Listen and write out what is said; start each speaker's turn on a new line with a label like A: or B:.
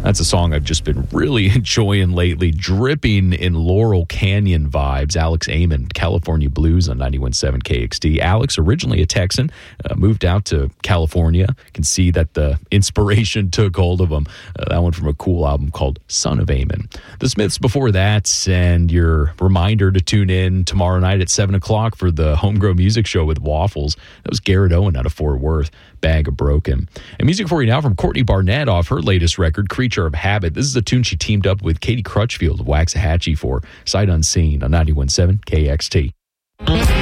A: That's a song I've just been really enjoying lately, dripping in Laurel Canyon vibes. Alex Amon, California Blues on 91.7 KXT. Alex, originally a Texan, moved out to California. You can see that the inspiration took hold of him. That one from a cool album called Son of Amon. The Smiths before that, and your reminder to tune in tomorrow night at 7 o'clock for the Homegrown Music Show with Waffles. That was Garrett Owen out of Fort Worth. Bag of Broken. And music for you now from Courtney Barnett off her latest record, Creature of Habit. This is a tune she teamed up with Katie Crutchfield of Waxahachie for, Sight Unseen on 91.7 KXT.